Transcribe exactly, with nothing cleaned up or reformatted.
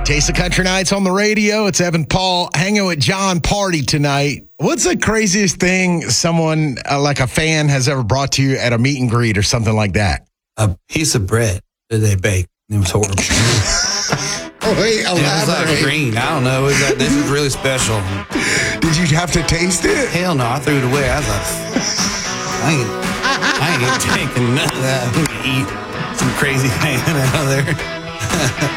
Taste of Country Nights on the radio. It's Evan Paul hanging with John Party tonight. What's the craziest thing someone, uh, like a fan, has ever brought to you at a meet and greet or something like that? A piece of bread that they baked. It was horrible. Oh, wait, It was like elaborate. green. I don't know. It was like, this is really special. Did you have to taste it? Hell no. I threw it away. I was like, I ain't, I ain't taking none of that. I'm going to eat some crazy thing out of there.